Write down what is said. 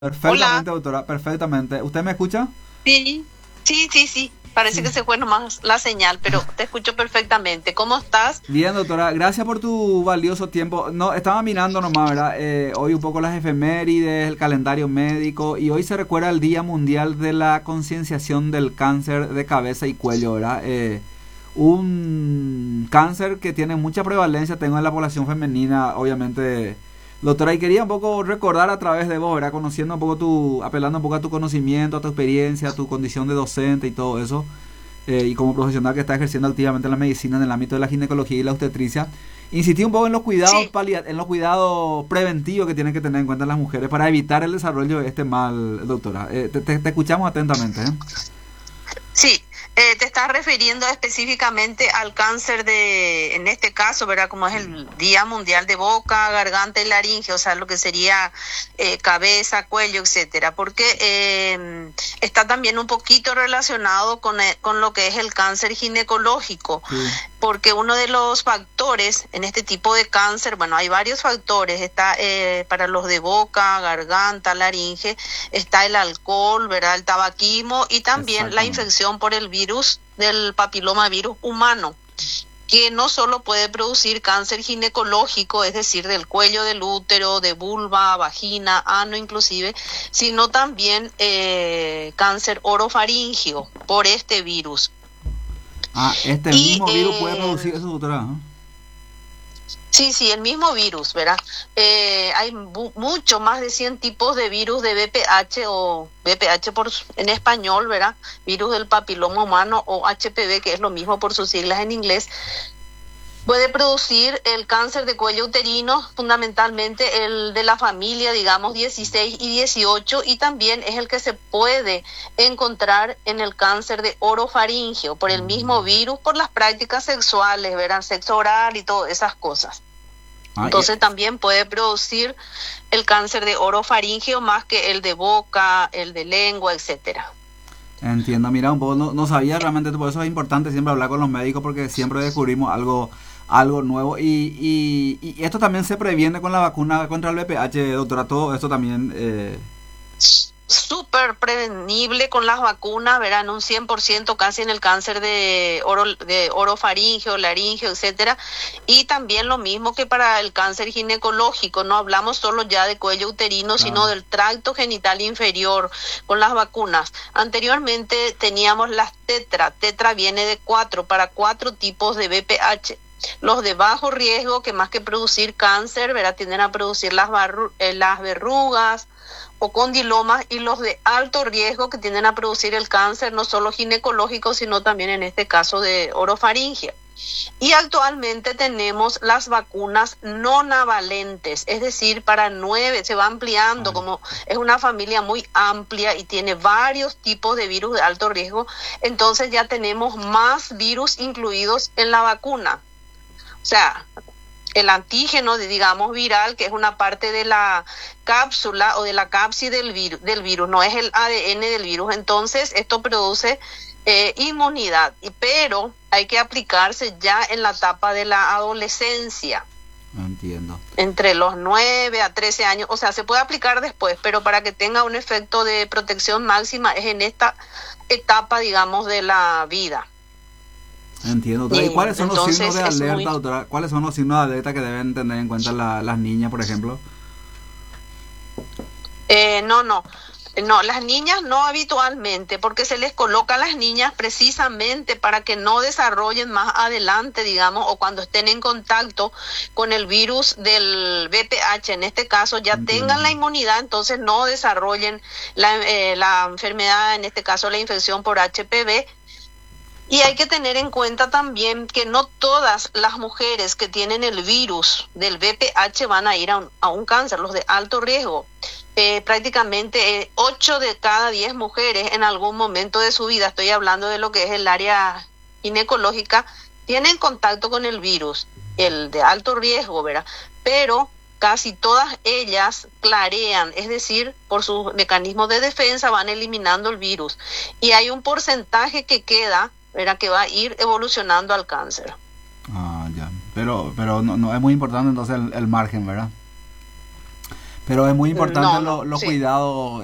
Perfectamente, Hola, doctora, perfectamente. ¿Usted me escucha? sí, sí. Parece que Sí. se fue nomás la señal, pero te escucho perfectamente. ¿Cómo estás? Bien, doctora, gracias por tu valioso tiempo. No, estaba mirando nomás, ¿verdad? Hoy un poco las efemérides, el calendario médico, y hoy se recuerda el Día Mundial de la Concienciación del Cáncer de Cabeza y Cuello, ¿verdad? Un cáncer que tiene mucha prevalencia, tengo en la población femenina, obviamente. Doctora, y quería un poco recordar a través de vos, ¿verdad? Conociendo un poco apelando un poco a tu conocimiento, a tu experiencia, a tu condición de docente y todo eso, y como profesional que está ejerciendo activamente la medicina en el ámbito de la ginecología y la obstetricia, insistí un poco en los cuidados Sí, en los cuidados preventivos que tienen que tener en cuenta las mujeres para evitar el desarrollo de este mal, doctora. Te escuchamos atentamente, ¿eh? sí. Te estás refiriendo específicamente al cáncer en este caso, ¿verdad? Como es el Día Mundial de Boca, Garganta y Laringe, o sea, lo que sería cabeza, cuello, etcétera, porque está también un poquito relacionado con lo que es el cáncer ginecológico, Sí. porque uno de los factores en este tipo de cáncer, bueno, hay varios factores, está para los de boca, garganta, laringe, está el alcohol, ¿verdad? El tabaquismo y también la Exactamente. infección por el virus del papilomavirus humano, que no solo puede producir cáncer ginecológico, es decir, del cuello del útero, de vulva, vagina, ano inclusive, sino también cáncer orofaringio por este virus. Ah, este Y mismo virus puede producir eso, doctora, ¿no? sí, el mismo virus, ¿verdad? Hay mucho más de 100 tipos de virus de VPH o VPH en español, ¿verdad? Virus del papiloma humano o HPV, que es lo mismo por sus siglas en inglés. Puede producir el cáncer de cuello uterino, fundamentalmente el de la familia, digamos, 16 y 18, y también es el que se puede encontrar en el cáncer de orofaringio, por el mismo virus, por las prácticas sexuales, ¿verdad? Sexo oral y todas esas cosas. Ah, Entonces también puede producir el cáncer de orofaringio más que el de boca, el de lengua, etcétera. entiendo, mira, un poco no sabía realmente, por eso es importante siempre hablar con los médicos porque siempre descubrimos algo nuevo y esto también se previene con la vacuna contra el VPH, doctora, todo esto también, Súper prevenible con las vacunas, verán un 100% casi en el cáncer de orofaringio, laringio, etcétera, y también lo mismo que para el cáncer ginecológico, no hablamos solo ya de cuello uterino, sino claro. del tracto genital inferior con las vacunas. Anteriormente teníamos las tetra viene de para cuatro tipos de VPH. Los de bajo riesgo, que más que producir cáncer, ¿verdad? Tienden a producir las verrugas o condilomas, y los de alto riesgo que tienden a producir el cáncer no solo ginecológico, sino también en este caso de orofaringe. Y actualmente tenemos las vacunas no navalentes, es decir, para 9, se va ampliando, Ay, como es una familia muy amplia y tiene varios tipos de virus de alto riesgo, entonces ya tenemos más virus incluidos en la vacuna. O sea, el antígeno, digamos, viral, que es una parte de la cápsula o de la cápside del virus, no es el ADN del virus. Entonces, esto produce inmunidad, pero hay que aplicarse ya en la etapa de la adolescencia, no entiendo. entre los 9 a 13 años. O sea, se puede aplicar después, pero para que tenga un efecto de protección máxima es en esta etapa, digamos, de la vida. Entiendo, doctora. ¿Y Y cuáles son los signos entonces de es alerta, muy... doctora? ¿Cuáles son los signos de alerta que deben tener en cuenta las niñas, por ejemplo? No, las niñas no habitualmente, porque se les coloca a las niñas precisamente para que no desarrollen más adelante, digamos, o cuando estén en contacto con el virus del VPH, en este caso, ya tengan Entiendo. la inmunidad, entonces no desarrollen la enfermedad, en este caso la infección por HPV. Y hay que tener en cuenta también que no todas las mujeres que tienen el virus del VPH van a ir a un cáncer, los de alto riesgo. Prácticamente 8 de cada 10 mujeres en algún momento de su vida, estoy hablando de lo que es el área ginecológica, tienen contacto con el virus, el de alto riesgo, ¿verdad? Pero casi todas ellas clarean, es decir, por sus mecanismos de defensa van eliminando el virus. Y hay un porcentaje que queda, ¿verdad? Que va a ir evolucionando al cáncer. Ah, ya. Pero no es muy importante entonces el margen, ¿verdad? Pero es muy importante No, no, los sí. cuidados